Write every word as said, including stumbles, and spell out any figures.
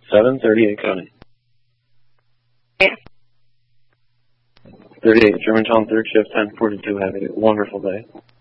seven thirty-eight Cody. Yeah. thirty-eight, Germantown, third shift, ten forty-two. Have a wonderful day.